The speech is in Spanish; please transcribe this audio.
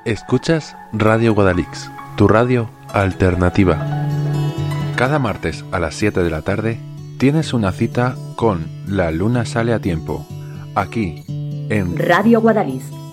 Escuchas Radio Guadalix, tu radio alternativa. Cada martes a las 7 de la tarde tienes una cita con La Luna Sale a Tiempo, aquí en Radio Guadalix.